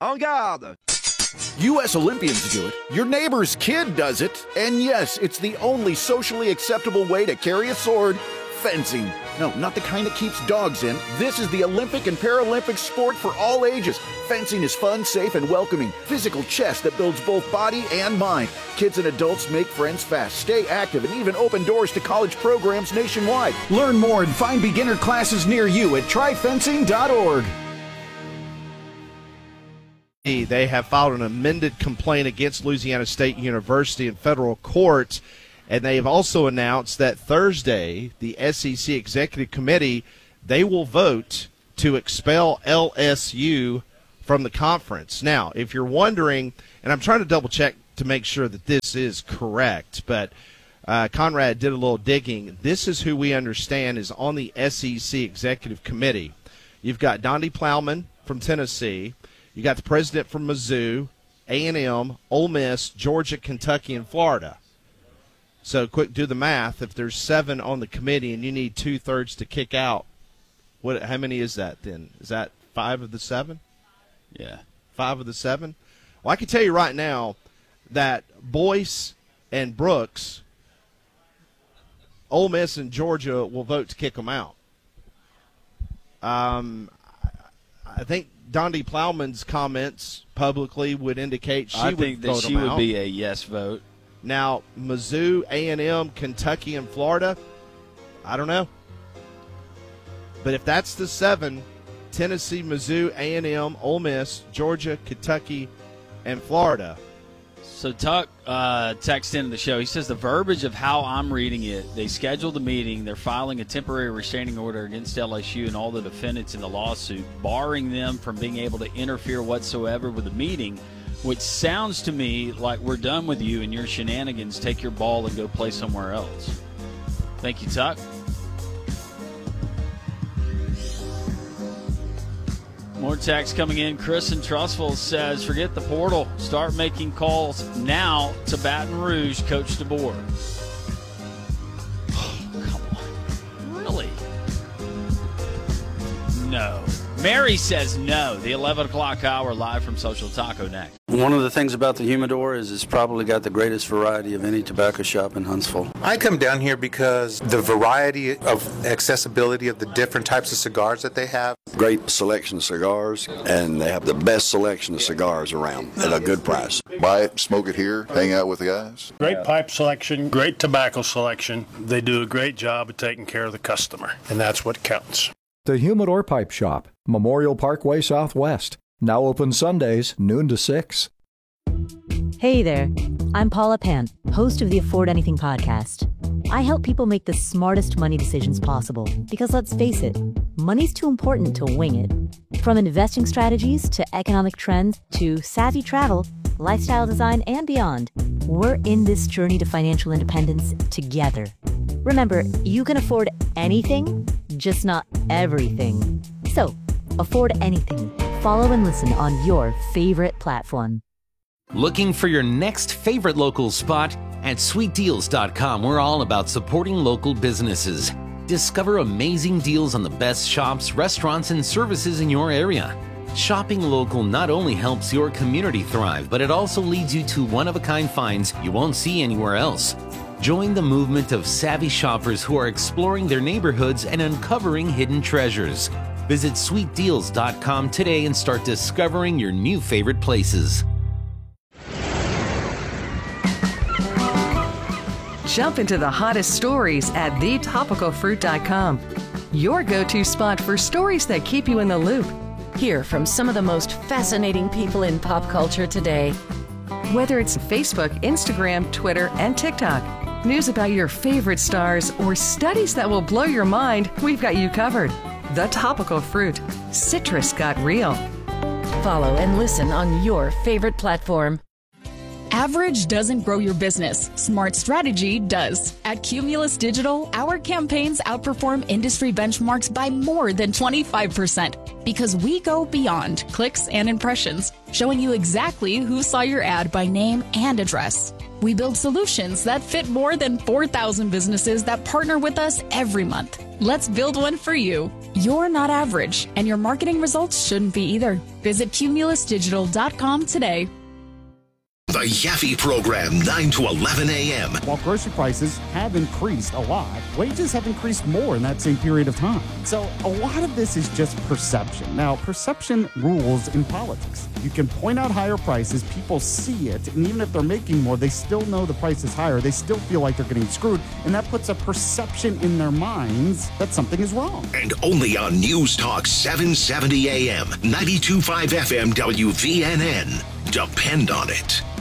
En garde! U.S. Olympians do it, your neighbor's kid does it, and yes, it's the only socially acceptable way to carry a sword, fencing. No, not the kind that keeps dogs in. This is the Olympic and Paralympic sport for all ages. Fencing is fun, safe, and welcoming. Physical chess that builds both body and mind. Kids and adults make friends fast, stay active, and even open doors to college programs nationwide. Learn more and find beginner classes near you at tryfencing.org. They have filed an amended complaint against Louisiana State University in federal court, and they have also announced that Thursday, the SEC Executive Committee, they will vote to expel LSU from the conference. Now, if you're wondering, and I'm trying to double-check to make sure that this is correct, but Conrad did a little digging. This is who we understand is on the SEC Executive Committee. You've got Donde Plowman from Tennessee. You got the president from Mizzou, A&M, Ole Miss, Georgia, Kentucky, and Florida. So quick, do the math. If there's 7 on the committee and you need 2/3 to kick out, how many is that then? Is that 5 of the 7? Yeah. 5 of the 7? Well, I can tell you right now that Boyce and Brooks, Ole Miss and Georgia will vote to kick them out. I think Donde Plowman's comments publicly would indicate she would vote them out. I think that she would be a yes vote. Now, Mizzou, A&M, Kentucky, and Florida, I don't know. But if that's the 7, Tennessee, Mizzou, A&M, Ole Miss, Georgia, Kentucky, and Florida. So Tuck texted into the show. He says the verbiage of how I'm reading it, they scheduled a meeting. They're filing a temporary restraining order against LSU and all the defendants in the lawsuit, barring them from being able to interfere whatsoever with the meeting, which sounds to me like we're done with you and your shenanigans. Take your ball and go play somewhere else. Thank you, Tuck. More text coming in. Chris in Trussville says, forget the portal. Start making calls now to Baton Rouge, Coach DeBoer. Oh, come on. Really? No. Mary says no. The 11 o'clock hour live from Social Taco next. One of the things about the Humidor is it's probably got the greatest variety of any tobacco shop in Huntsville. I come down here because the variety of accessibility of the different types of cigars that they have. Great selection of cigars, and they have the best selection of cigars around at a good price. Buy it, smoke it here, hang out with the guys. Great pipe selection, great tobacco selection. They do a great job of taking care of the customer, and that's what counts. The Humidor Pipe Shop, Memorial Parkway Southwest. Now open Sundays, noon to 6. Hey there, I'm Paula Pant, host of the Afford Anything podcast. I help people make the smartest money decisions possible because let's face it, money's too important to wing it. From investing strategies to economic trends to savvy travel, lifestyle design, and beyond, we're in this journey to financial independence together. Remember, you can afford anything, just not everything. So, afford anything. Follow and listen on your favorite platform. Looking for your next favorite local spot? At sweetdeals.com, we're all about supporting local businesses. Discover amazing deals on the best shops, restaurants, and services in your area. Shopping local not only helps your community thrive, but it also leads you to one-of-a-kind finds you won't see anywhere else. Join the movement of savvy shoppers who are exploring their neighborhoods and uncovering hidden treasures. Visit sweetdeals.com today and start discovering your new favorite places. Jump into the hottest stories at thetopicalfruit.com. Your go-to spot for stories that keep you in the loop. Hear from some of the most fascinating people in pop culture today. Whether it's Facebook, Instagram, Twitter, and TikTok, news about your favorite stars, or studies that will blow your mind, we've got you covered. The Topical Fruit. Citrus got real. Follow and listen on your favorite platform. Average doesn't grow your business. Smart strategy does. At Cumulus Digital, our campaigns outperform industry benchmarks by more than 25% because we go beyond clicks and impressions, showing you exactly who saw your ad by name and address. We build solutions that fit more than 4,000 businesses that partner with us every month. Let's build one for you. You're not average, and your marketing results shouldn't be either. Visit cumulusdigital.com today. The Yaffe Program, 9 to 11 a.m. While grocery prices have increased a lot, wages have increased more in that same period of time. So a lot of this is just perception. Now, perception rules in politics. You can point out higher prices, people see it, and even if they're making more, they still know the price is higher. They still feel like they're getting screwed, and that puts a perception in their minds that something is wrong. And only on News Talk 770 a.m., 92.5 FM WVNN. Depend on it.